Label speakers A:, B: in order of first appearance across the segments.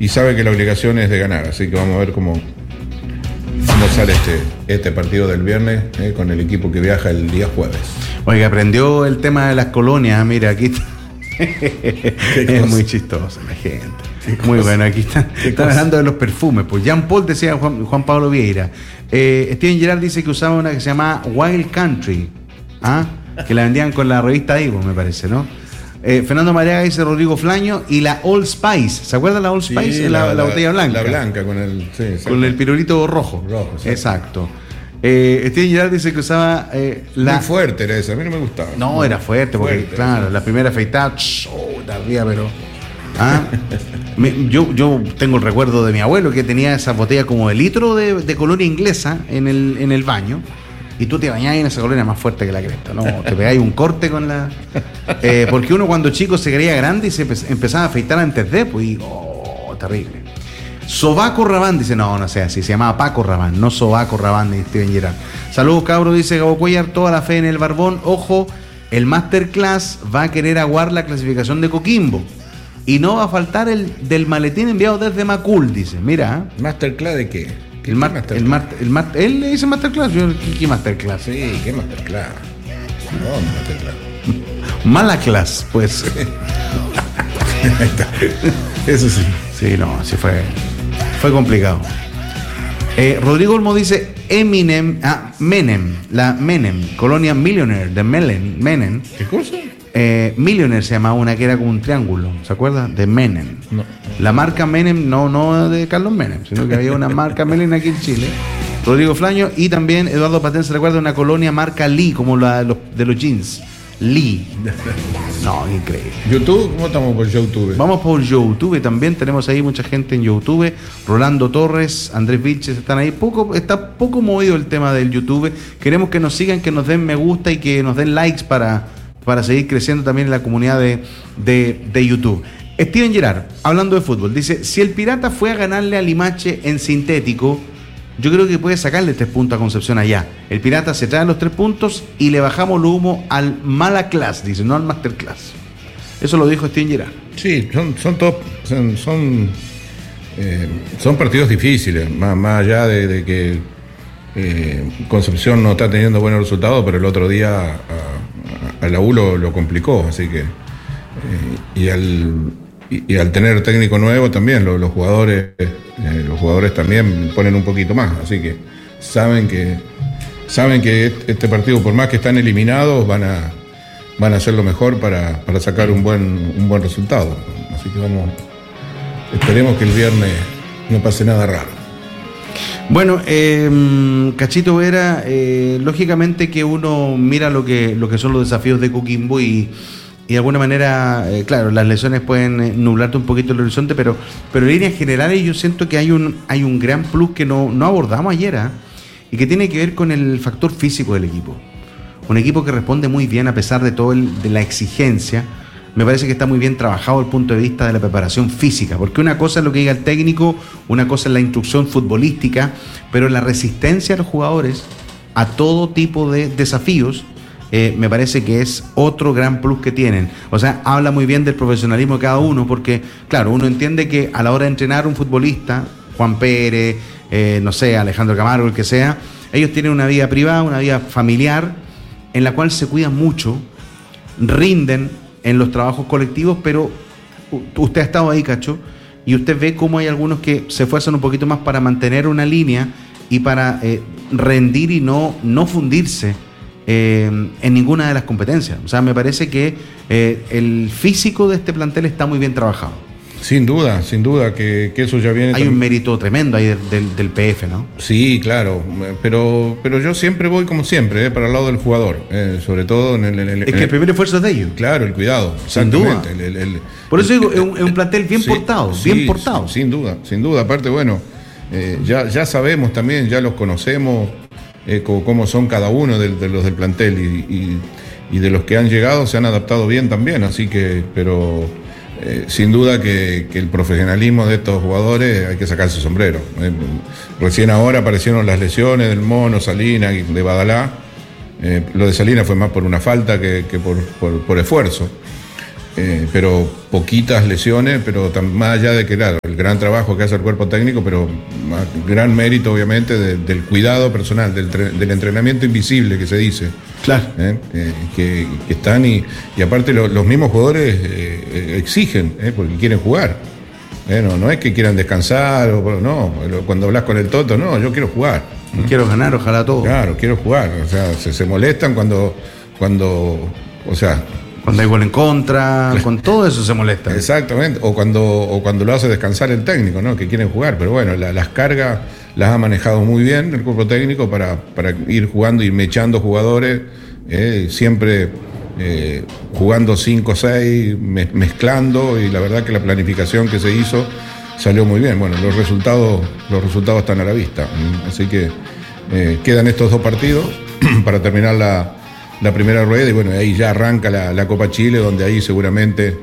A: y sabe que la obligación es de ganar, así que vamos a ver cómo sale este partido del viernes con el equipo que viaja el día jueves.
B: Oiga, aprendió el tema de las colonias, mira, aquí está. Es muy chistoso la gente. Muy bueno, aquí están hablando de los perfumes. Pues Jean Paul decía Juan Pablo Vieira. Steven Gerrard dice que usaba una que se llama Wild Country, que la vendían con la revista Ivo, me parece, ¿no? Fernando Mariaga dice Rodrigo Flaño y la Old Spice. ¿Se acuerdan la Old Spice?
A: Sí,
B: la botella blanca.
A: La blanca
B: con el pirulito rojo. Exacto. Steven Gerrard dice que usaba
A: muy fuerte era esa, a mí no me gustaba.
B: No, era fuerte, porque claro, la primera afeitada, tardía, pero. Yo tengo el recuerdo de mi abuelo que tenía esa botella como de litro de colonia inglesa en el baño. Y tú te bañabas en esa colonia más fuerte que la cresta, ¿no? Te pegáis un corte con la. Porque uno cuando chico se creía grande y se empezaba a afeitar antes de, pues, y. Terrible. Sobaco Rabán dice, no sé así, se llamaba Paco Rabán, no Sobaco Rabán de Steven Gerrard. Saludos, cabros, dice Gabo Cuellar, toda la fe en el Barbón. Ojo, el Masterclass va a querer aguar la clasificación de Coquimbo. Y no va a faltar el del maletín enviado desde Macul, dice. Mira.
A: ¿Masterclass de qué?
B: Él le dice Masterclass. ¿Qué Masterclass?
A: Sí, ¿qué Masterclass? No, Masterclass.
B: Mala clase, pues.
A: Eso sí.
B: Sí, no, así fue complicado. Rodrigo Olmo dice Menem, la Menem, Colonia Millionaire de Menem.
A: ¿Qué cosa?
B: Millionaire se llamaba una que era como un triángulo, ¿se acuerdan? De Menem. No. La marca Menem, no de Carlos Menem, sino que había una marca Menem aquí en Chile. Rodrigo Flaño y también Eduardo Patén se recuerda una colonia marca Lee, como la de los jeans. Lee. No, increíble.
A: ¿YouTube? ¿Cómo estamos por YouTube?
B: Vamos por YouTube también. Tenemos ahí mucha gente en YouTube. Rolando Torres, Andrés Vilches están ahí. Está poco movido el tema del YouTube. Queremos que nos sigan, que nos den me gusta y que nos den likes para seguir creciendo también en la comunidad de YouTube. Steven Gerrard, hablando de fútbol, dice: si el Pirata fue a ganarle a Limache en sintético, yo creo que puede sacarle 3 puntos a Concepción allá. El Pirata se trae los 3 puntos y le bajamos el humo al mala class, dice, no al masterclass. Eso lo dijo Steven Gerrard.
A: Sí, son partidos difíciles, más allá de que Concepción no está teniendo buenos resultados, pero el otro día a la U lo complicó, así que y al tener técnico nuevo también los jugadores también ponen un poquito más, así que saben que este partido, por más que están eliminados, van a hacer lo mejor para sacar un buen resultado, así que esperemos que el viernes no pase nada raro.
B: Bueno, Cachito Vera, lógicamente que uno mira lo que son los desafíos de Coquimbo y de alguna manera, claro, las lesiones pueden nublarte un poquito el horizonte, pero en líneas generales yo siento que hay un gran plus que no abordamos ayer, y que tiene que ver con el factor físico del equipo. Un equipo que responde muy bien a pesar de todo de la exigencia. Me parece que está muy bien trabajado desde el punto de vista de la preparación física, porque una cosa es lo que diga el técnico, una cosa es la instrucción futbolística, pero la resistencia de los jugadores a todo tipo de desafíos, me parece que es otro gran plus que tienen. O sea, habla muy bien del profesionalismo de cada uno, porque, claro, uno entiende que a la hora de entrenar un futbolista, Juan Pérez, no sé, Alejandro Camargo, el que sea, ellos tienen una vida privada, una vida familiar, en la cual se cuidan mucho, rinden en los trabajos colectivos, pero usted ha estado ahí, Cacho, y usted ve cómo hay algunos que se esfuerzan un poquito más para mantener una línea y para rendir y no fundirse en ninguna de las competencias. O sea, me parece que el físico de este plantel está muy bien trabajado.
A: Sin duda que eso ya viene.
B: Hay un mérito tremendo ahí del PF, ¿no?
A: Sí, claro, pero yo siempre voy como siempre, para el lado del jugador, sobre todo en el
B: es que el primer esfuerzo es de ellos.
A: Claro, el cuidado,
B: sin duda. Por eso digo, es un plantel bien portado, bien portado.
A: Sin duda, aparte, bueno, ya sabemos también, ya los conocemos, cómo son cada uno de los del plantel y de los que han llegado se han adaptado bien también, así que, pero sin duda que el profesionalismo de estos jugadores hay que sacarse el sombrero. Recién ahora aparecieron las lesiones del Mono, Salinas, de Badalá. Lo de Salinas fue más por una falta que por esfuerzo. pero poquitas lesiones, pero más allá de que, claro, el gran trabajo que hace el cuerpo técnico, pero gran mérito, obviamente, del cuidado personal, del entrenamiento invisible que se dice.
B: Claro.
A: Que están y aparte los mismos jugadores exigen, porque quieren jugar. No es que quieran descansar, no, cuando hablas con el Toto, no, yo quiero jugar.
B: Quiero ganar, ojalá todo.
A: Claro, quiero jugar. O sea, se molestan cuando
B: hay gol en contra, con todo eso se molesta.
A: Exactamente, o cuando lo hace descansar el técnico, ¿no? Que quieren jugar, pero bueno, las cargas las ha manejado muy bien el cuerpo técnico para ir jugando, ir mechando jugadores, siempre jugando 5 o 6, mezclando, y la verdad que la planificación que se hizo salió muy bien. Bueno, los resultados están a la vista, así que quedan estos 2 partidos para terminar la primera rueda, y bueno, ahí ya arranca la Copa Chile, donde ahí seguramente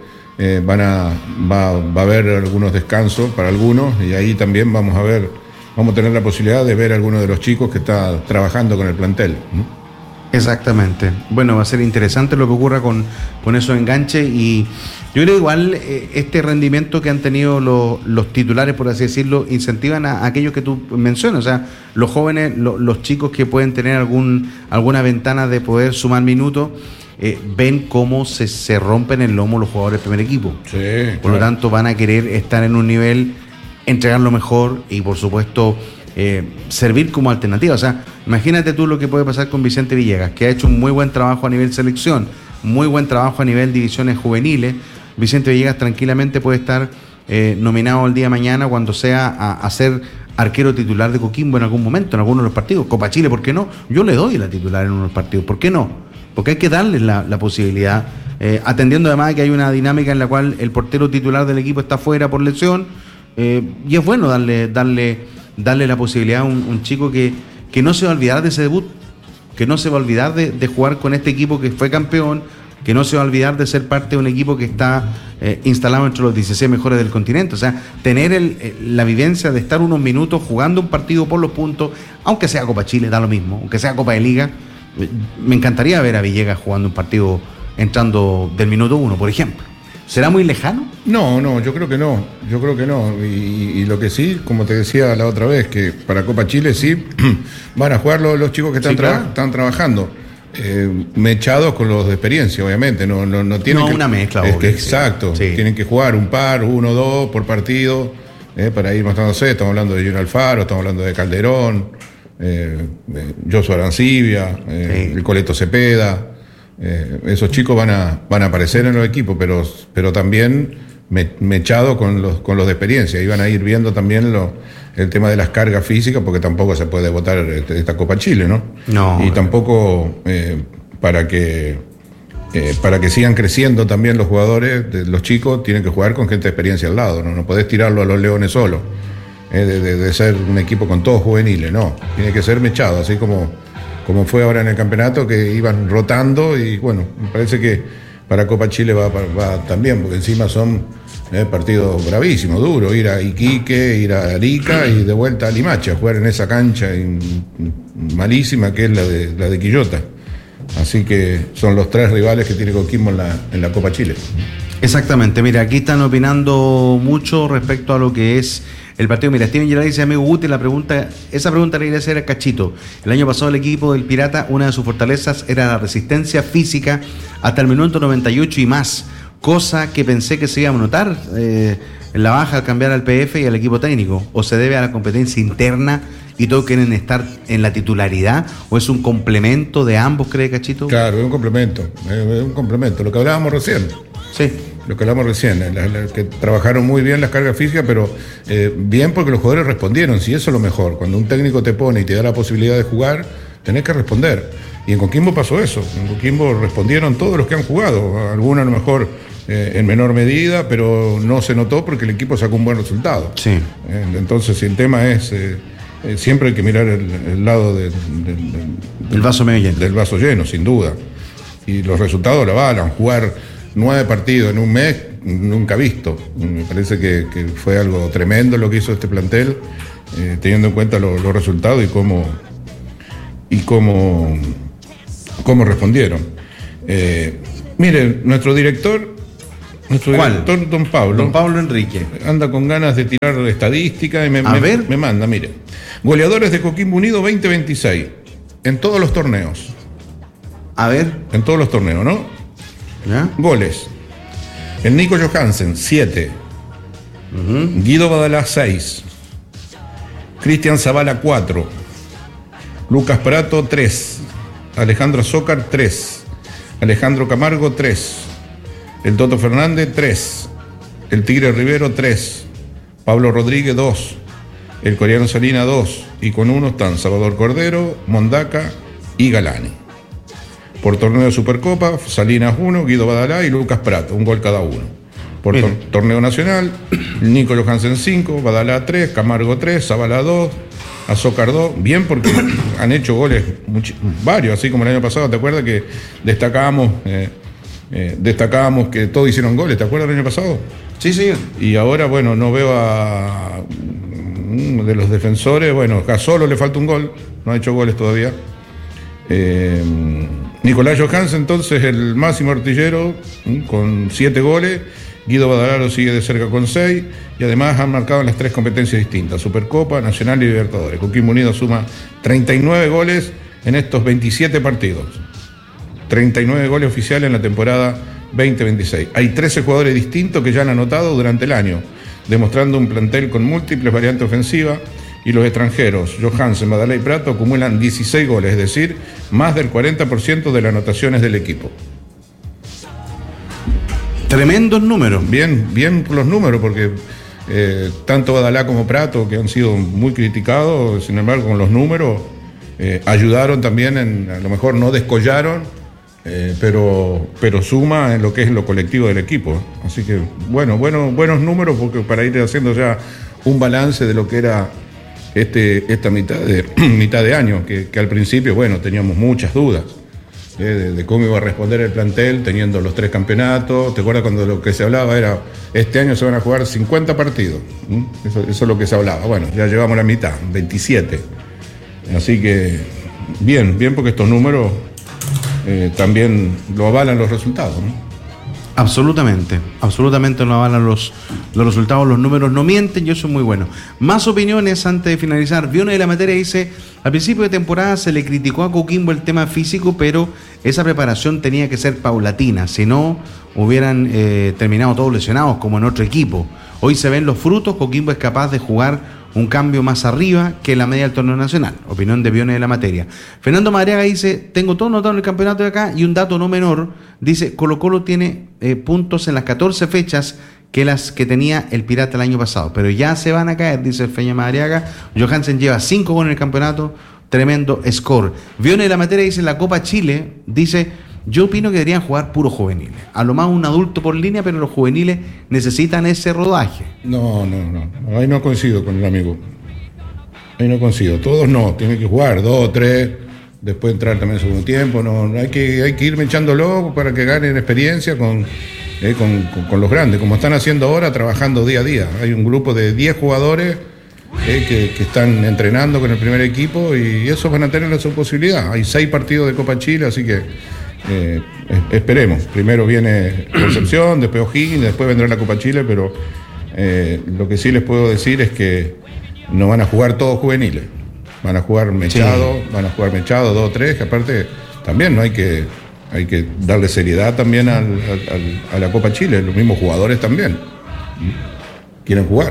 A: va a haber algunos descansos para algunos, y ahí también vamos a tener la posibilidad de ver a alguno de los chicos que está trabajando con el plantel.
B: Exactamente. Bueno, va a ser interesante lo que ocurra con esos enganches, y yo creo igual este rendimiento que han tenido los titulares, por así decirlo, incentivan a aquellos que tú mencionas, o sea, los jóvenes, los chicos que pueden tener alguna ventana de poder sumar minutos, ven cómo se rompen el lomo los jugadores del primer equipo.
A: Sí,
B: por lo tanto, van a querer estar en un nivel, entregar lo mejor y, por supuesto, servir como alternativa. O sea, imagínate tú lo que puede pasar con Vicente Villegas, que ha hecho un muy buen trabajo a nivel selección, muy buen trabajo a nivel divisiones juveniles. Vicente Villegas tranquilamente puede estar nominado el día de mañana, cuando sea, a ser arquero titular de Coquimbo en algún momento, en alguno de los partidos. Copa Chile, ¿por qué no? Yo le doy la titular en uno de los partidos, ¿por qué no? Porque hay que darle la posibilidad, atendiendo además que hay una dinámica en la cual el portero titular del equipo está fuera por lesión, y es bueno darle la posibilidad a un chico que no se va a olvidar de ese debut, que no se va a olvidar de jugar con este equipo que fue campeón, que no se va a olvidar de ser parte de un equipo que está instalado entre los 16 mejores del continente. O sea, tener la vivencia de estar unos minutos jugando un partido por los puntos, aunque sea Copa Chile, da lo mismo, aunque sea Copa de Liga. Me encantaría ver a Villegas jugando un partido entrando del minuto 1, por ejemplo. ¿Será muy lejano?
A: No, yo creo que no. Y lo que sí, como te decía la otra vez, que para Copa Chile sí van a jugar los chicos que están trabajando. Mechados con los de experiencia, obviamente. No tienen
B: una mezcla.
A: Exacto. Sí. Tienen que jugar un par, 1 o 2 por partido, para ir mostrándose. Estamos hablando de Junior Alfaro, estamos hablando de Calderón, Josué Arancibia, el Coleto Cepeda. Esos chicos van a aparecer en los equipos, pero también mechado con los de experiencia. Y van a ir viendo también el tema de las cargas físicas, porque tampoco se puede votar esta Copa Chile, ¿no?
B: No.
A: Y tampoco para que sigan creciendo también los jugadores, los chicos tienen que jugar con gente de experiencia al lado, no podés tirarlo a los Leones solo, de ser un equipo con todos juveniles, no, tiene que ser mechado, así como fue ahora en el campeonato, que iban rotando. Y bueno, me parece que para Copa Chile va también, porque encima son partidos bravísimos, duros, ir a Iquique, ir a Arica y de vuelta a Limache, a jugar en esa cancha malísima que es la de Quillota. Así que son los 3 rivales que tiene Coquimbo en la Copa Chile.
B: Exactamente, mira, aquí están opinando mucho respecto a lo que es el partido. Mira, Steven Gerard dice: amigo Guti, esa pregunta la iría a hacer a Cachito. El año pasado el equipo del Pirata, una de sus fortalezas era la resistencia física hasta el minuto 98 y más, cosa que pensé que se iba a notar en la baja al cambiar al PF y al equipo técnico. ¿O se debe a la competencia interna y todos quieren estar en la titularidad, o es un complemento de ambos, cree Cachito?
A: Claro, es un complemento, lo que hablábamos recién.
B: Sí.
A: Lo que hablamos recién, que trabajaron muy bien las cargas físicas, pero bien porque los jugadores respondieron, si eso es lo mejor. Cuando un técnico te pone y te da la posibilidad de jugar, tenés que responder. Y en Coquimbo pasó eso, en Coquimbo respondieron todos los que han jugado, algunos a lo mejor en menor medida, pero no se notó porque el equipo sacó un buen resultado.
B: Sí.
A: Entonces, si el tema es, siempre hay que mirar el lado del
B: vaso medio lleno.
A: Del vaso lleno, sin duda. Y los resultados la avalan. Jugar 9 partidos en un mes, nunca visto. Me parece que fue algo tremendo lo que hizo este plantel, teniendo en cuenta los resultados y cómo respondieron. Mire, nuestro director
B: ¿Cuál?
A: Don Pablo.
B: Don Pablo Enrique.
A: Anda con ganas de tirar estadística y me manda, mire. Goleadores de Coquimbo Unido 2026. En todos los torneos.
B: A ver.
A: En todos los torneos, ¿no?
B: ¿Ya?
A: Goles. El Nico Johansen, 7. Guido Badalá, 6. Cristian Zavala, 4. Lucas Prato, 3. Alejandro Zócar, 3. Alejandro Camargo, 3. El Toto Fernández, 3. El Tigre Rivero, 3. Pablo Rodríguez, 2. El Coreano Salina, 2. Y con 1 están Salvador Cordero, Mondaca y Galani. Por torneo de Supercopa, Salinas 1, Guido Badalá y Lucas Prato, un gol cada uno. Por torneo nacional, Nico Johansen 5, Badalá 3, Camargo 3, Zavala 2, Azócar 2. Bien, porque han hecho goles varios, así como el año pasado. ¿Te acuerdas que destacábamos que todos hicieron goles? ¿Te acuerdas del año pasado?
B: Sí, sí.
A: Y ahora, bueno, no veo a de los defensores. Bueno, a Solo le falta un gol, no ha hecho goles todavía. Nicolás Johansen, entonces, el máximo artillero, con 7 goles. Guido Badalá lo sigue de cerca con 6. Y además han marcado en las 3 competencias distintas: Supercopa, Nacional y Libertadores. Coquimbo Unido suma 39 goles en estos 27 partidos. 39 goles oficiales en la temporada 2026. Hay 13 jugadores distintos que ya han anotado durante el año, demostrando un plantel con múltiples variantes ofensivas. Y los extranjeros, Johansen, Badalá y Prato, acumulan 16 goles, es decir, más del 40% de las anotaciones del equipo.
B: Tremendos números.
A: Bien los números, porque tanto Badalá como Prato, que han sido muy criticados, sin embargo, con los números, ayudaron también, a lo mejor no descollaron, pero suma en lo que es lo colectivo del equipo. Así que, buenos números, porque para ir haciendo ya un balance de lo que era esta mitad de año, que al principio, teníamos muchas dudas de cómo iba a responder el plantel teniendo los 3 campeonatos. ¿Te acuerdas cuando lo que se hablaba era, este año se van a jugar 50 partidos? Eso es lo que se hablaba. Bueno, ya llevamos la mitad, 27. Así que bien, porque estos números también lo avalan los resultados, ¿no?
B: Absolutamente no avalan los resultados, los números no mienten, y eso es muy bueno. Más opiniones antes de finalizar. Vione de la Materia dice: al principio de temporada se le criticó a Coquimbo el tema físico, pero esa preparación tenía que ser paulatina, si no hubieran terminado todos lesionados como en otro equipo. Hoy se ven los frutos, Coquimbo es capaz de jugar un cambio más arriba que la media del torneo nacional. Opinión de Vione de la Materia. Fernando Madariaga dice: tengo todo notado en el campeonato de acá, y un dato no menor, dice: Colo-Colo tiene puntos en las 14 fechas que las que tenía el Pirata el año pasado, pero ya se van a caer, dice el Feña Madariaga. Johansen lleva 5 goles en el campeonato, tremendo score. Vione de la Materia dice: en la Copa Chile, dice: yo opino que deberían jugar puros juveniles. A lo más un adulto por línea, pero los juveniles necesitan ese rodaje.
A: No. Ahí no coincido con el amigo. Ahí no coincido. Todos no. Tienen que jugar 2 o 3. Después entrar también en segundo tiempo. No, hay que irme echándolo para que ganen experiencia con los grandes. Como están haciendo ahora, trabajando día a día. Hay un grupo de 10 jugadores que están entrenando con el primer equipo, y esos van a tener la posibilidad. Hay 6 partidos de Copa Chile, así que esperemos. Primero viene Concepción, después O'Higgins, después vendrá la Copa Chile, pero lo que sí les puedo decir es que no van a jugar todos juveniles. Van a jugar mechados, sí. Van a jugar mechados 2 o 3, que aparte también no hay que darle seriedad también a la Copa Chile. Los mismos jugadores también quieren jugar.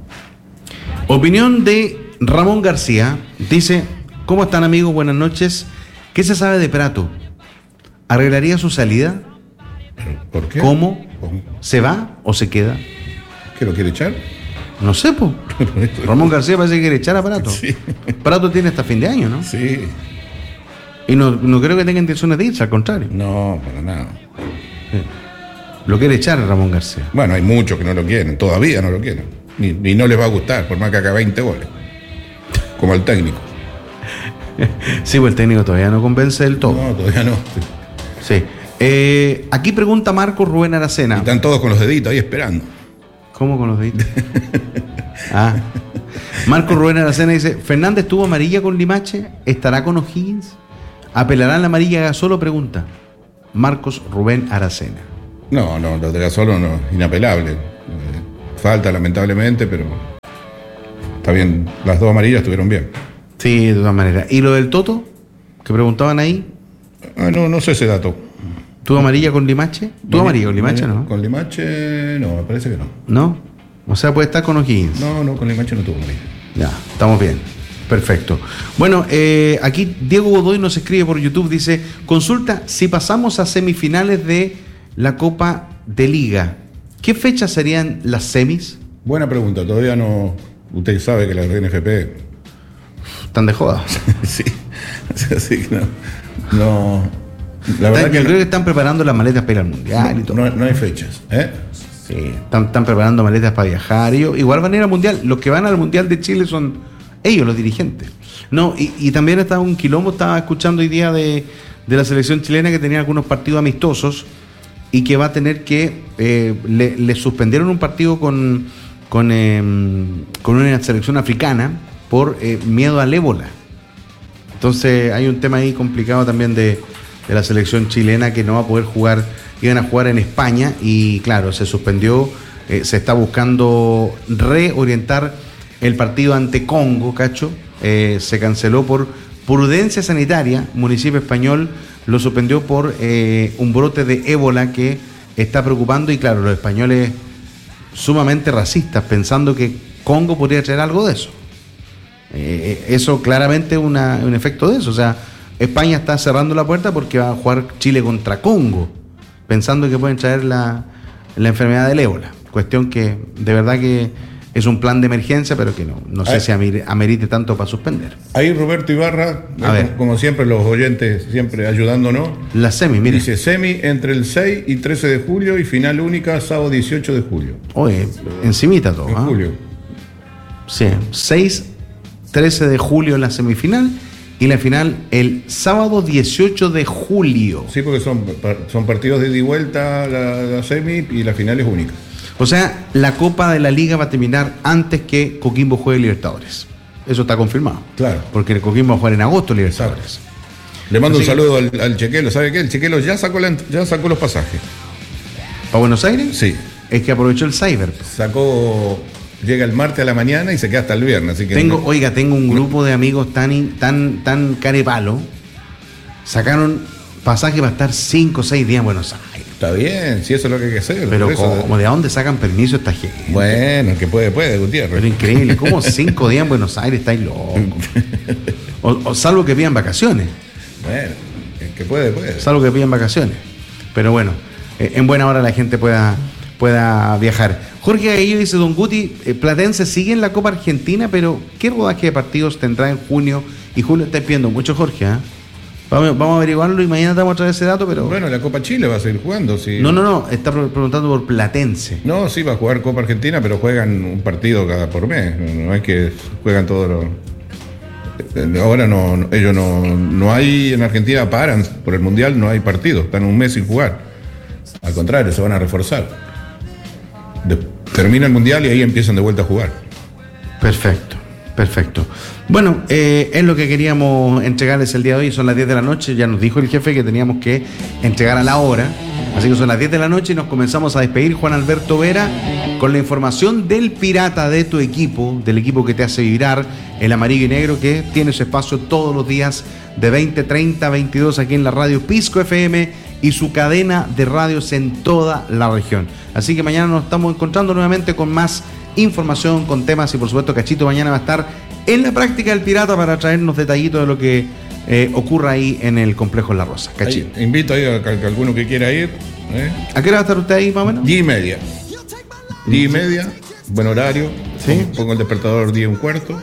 B: Opinión de Ramón García. Dice: ¿cómo están, amigos? Buenas noches. ¿Qué se sabe de Prato? ¿Arreglaría su salida?
A: ¿Por qué?
B: ¿Cómo? ¿Se va o se queda?
A: ¿Qué lo quiere echar?
B: No sé, po. Ramón García parece que quiere echar a Prato.
A: Sí.
B: Prato tiene hasta fin de año, ¿no?
A: Sí.
B: Y no creo que tenga intenciones de irse, al contrario.
A: No, para nada.
B: Sí. Lo quiere echar Ramón García.
A: Bueno, hay muchos que no lo quieren, todavía no lo quieren. Ni no les va a gustar, por más que haga 20 goles. Como el técnico.
B: Sí, pues el técnico todavía no convence del todo.
A: No, todavía no.
B: Sí. Aquí pregunta Marco Rubén Aracena.
A: Y están todos con los deditos ahí esperando.
B: ¿Cómo con los deditos? Marco Rubén Aracena dice: ¿Fernández tuvo amarilla con Limache? ¿Estará con O'Higgins? ¿Apelarán la amarilla a Gasolo? Pregunta Marcos Rubén Aracena.
A: No, lo de Gasolo no, inapelable. Falta lamentablemente, pero está bien, las 2 amarillas estuvieron bien.
B: Sí, de todas maneras. ¿Y lo del Toto? Que preguntaban ahí.
A: No sé ese dato.
B: ¿Tú amarilla con Limache? ¿Tú amarilla con Limache, no?
A: Con Limache no, me parece que no.
B: ¿No? O sea, puede estar con O'Higgins.
A: No, con Limache no tuvo amarilla.
B: Ya, estamos bien. Perfecto. Bueno, aquí Diego Godoy nos escribe por YouTube, dice, consulta, si pasamos a semifinales de la Copa de Liga, ¿qué fechas serían las semis?
A: Buena pregunta, todavía no. Usted sabe que la NFP.
B: ¿Están de joda?
A: Sí, así que no. La verdad
B: Yo creo que están preparando las maletas para ir al Mundial y todo.
A: No hay fechas, ¿eh?
B: Sí, están preparando maletas para viajar. Igual van a ir al Mundial. Los que van al Mundial de Chile son ellos, los dirigentes. No, y también estaba un quilombo, estaba escuchando hoy día de la selección chilena que tenía algunos partidos amistosos y que va a tener que le suspendieron un partido con una selección africana por miedo al ébola. Entonces hay un tema ahí complicado también de la selección chilena que no va a poder jugar. Iban a jugar en España y claro, se suspendió. Se está buscando reorientar el partido ante Congo, Cacho. Se canceló por prudencia sanitaria. Municipio Español lo suspendió por un brote de ébola que está preocupando y claro, los españoles sumamente racistas, pensando que Congo podría traer algo de eso. Eso claramente es un efecto de eso. O sea, España está cerrando la puerta porque va a jugar Chile contra Congo, pensando que pueden traer la enfermedad del ébola. Cuestión que de verdad que es un plan de emergencia, pero que no sé si amerite tanto para suspender.
A: Ahí Roberto Ibarra, como siempre, los oyentes siempre ayudándonos.
B: La semi, mire.
A: Dice semi entre el 6 y 13 de julio y final única sábado 18 de julio.
B: Oye, encimita todo.
A: En julio.
B: Sí, 6, 13 de julio la semifinal y la final el sábado 18 de julio.
A: Sí, porque son partidos de ida y vuelta la semi y la final es única.
B: O sea, la Copa de la Liga va a terminar antes que Coquimbo juegue Libertadores. Eso está confirmado.
A: Claro.
B: Porque el Coquimbo va a jugar en agosto Libertadores.
A: Exacto. Le mando un saludo al Chequelo. ¿Sabe qué? El Chequelo ya sacó los pasajes.
B: ¿Para Buenos Aires?
A: Sí.
B: Es que aprovechó el Cyber.
A: Llega el martes a la mañana y se queda hasta el viernes. Así que
B: tengo un grupo de amigos tan carepalo. Sacaron pasaje para estar 5 o 6 días en Buenos Aires.
A: Está bien, si eso es lo que hay que hacer.
B: Pero ¿cómo? ¿De dónde sacan permiso esta gente?
A: Bueno, el que puede, Gutiérrez.
B: Pero increíble, ¿cómo 5 días en Buenos Aires? Estáis locos. O salvo que pidan vacaciones.
A: Bueno, el que puede.
B: Salvo que pidan vacaciones. Pero bueno, en buena hora la gente pueda viajar. Jorge Gaguillo dice, don Guti, Platense sigue en la Copa Argentina, pero ¿qué rodaje de partidos tendrá en junio y julio? Estáis pidiendo mucho, Jorge, ¿eh? Vamos a averiguarlo y mañana te vamos a traer ese dato, pero...
A: Bueno, la Copa Chile va a seguir jugando, sí.
B: No, está preguntando por Platense.
A: No, sí, va a jugar Copa Argentina, pero juegan un partido cada por mes. No es que juegan todos los... Ahora ellos no hay en Argentina, paran por el Mundial, no hay partidos, están un mes sin jugar. Al contrario, se van a reforzar. Termina el Mundial y ahí empiezan de vuelta a jugar.
B: Perfecto. Bueno, es lo que queríamos entregarles el día de hoy. Son las 10 de la noche. Ya nos dijo el jefe que teníamos que entregar a la hora. Así que son las 10 de la noche y nos comenzamos a despedir. Juan Alberto Vera, con la información del pirata de tu equipo, del equipo que te hace vibrar, el amarillo y negro, que tiene su espacio todos los días de 20:30 a 22 aquí en la radio Pisco FM y su cadena de radios en toda la región. Así que mañana nos estamos encontrando nuevamente con más información, con temas, y por supuesto Cachito mañana va a estar en la práctica del pirata para traernos detallitos de lo que ocurra ahí en el complejo La Rosa. Cachito.
A: Invito ahí a alguno que quiera ir.
B: ¿A qué hora va a estar usted ahí más o menos?
A: 10:30. 10:30, buen horario.
B: ¿Sí?
A: Pongo el despertador 10:15.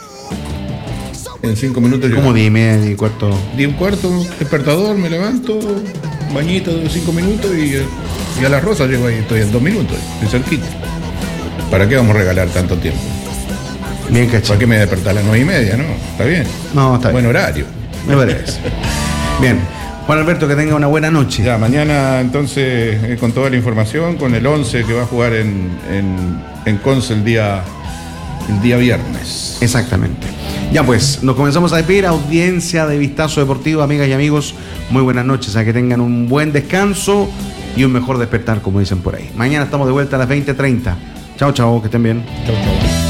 A: En 5 minutos
B: ¿Cómo 10:30, 10:15?
A: 10:15, despertador, me levanto, bañito de 5 minutos y a La Rosa llego ahí, estoy en 2 minutos, estoy cerquita. ¿Para qué vamos a regalar tanto tiempo?
B: Bien, Cachito.
A: ¿Para qué me despertar a las 9:30? No, está bien.
B: No, está bien.
A: Buen horario.
B: Me parece. Bien. Juan Alberto, que tenga una buena noche.
A: Ya, mañana entonces con toda la información, con el 11 que va a jugar en Conce el día viernes.
B: Exactamente. Ya pues, nos comenzamos a despedir. Audiencia de Vistazo Deportivo, amigas y amigos, muy buenas noches. A que tengan un buen descanso y un mejor despertar, como dicen por ahí. Mañana estamos de vuelta a las 20:30. Chao, chao, que estén bien.
A: Chau, chau.